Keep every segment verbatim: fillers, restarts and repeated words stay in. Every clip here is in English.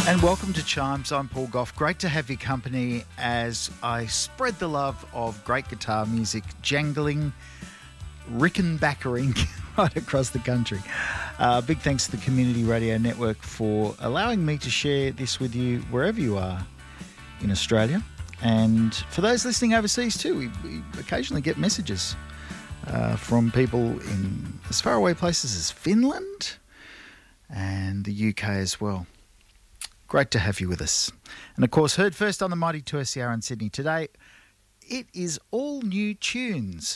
And welcome to Chimes. I'm Paul Gough. Great to have your company as I spread the love of great guitar music, jangling, rickenbackering right across the country. Uh, big thanks to the Community Radio Network for allowing me to share this with you wherever you are in Australia. And for those listening overseas too, we, we occasionally get messages uh, from people in as far away places as Finland and the U K as well. Great to have you with us. And of course, heard first on the mighty two S C R in Sydney today, it is all new tunes,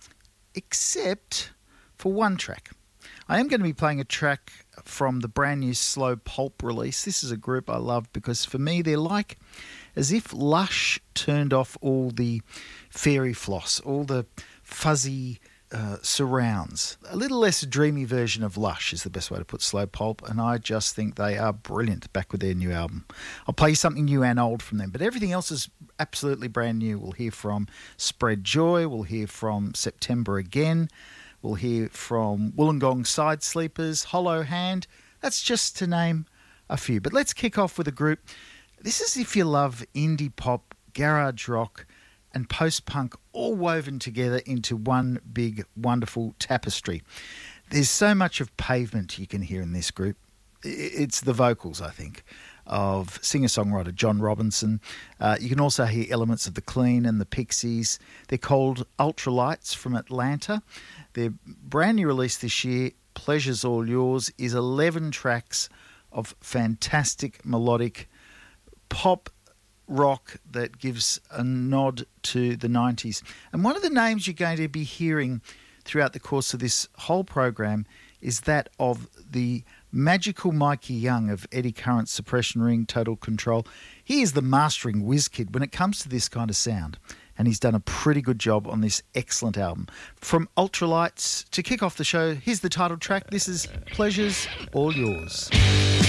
except for one track. I am going to be playing a track from the brand new Slow Pulp release. This is a group I love because for me, they're like as if Lush turned off all the fairy floss, all the fuzzy Uh, surrounds. A little less dreamy version of Lush is the best way to put Slow Pulp, and I just think they are brilliant back with their new album. I'll play you something new and old from them, but everything else is absolutely brand new. We'll hear from Spread Joy, we'll hear from September Again, we'll hear from Wollongong Side Sleepers, Hollow Hand. That's just to name a few. But let's kick off with a group. This is if you love indie pop, garage rock, and post-punk all woven together into one big, wonderful tapestry. There's so much of Pavement you can hear in this group. It's the vocals, I think, of singer-songwriter John Robinson. Uh, you can also hear elements of The Clean and the Pixies. They're called Ultralights from Atlanta. Their brand new release this year, Pleasure's All Yours, is eleven tracks of fantastic melodic pop rock that gives a nod to the nineties. And one of the names you're going to be hearing throughout the course of this whole program is that of the magical Mikey Young of Eddie Current's Suppression Ring, Total Control. He is the mastering whiz kid when it comes to this kind of sound, and he's done a pretty good job on this excellent album. From Ultralights, to kick off the show, here's the title track. This is Pleasure's All Yours.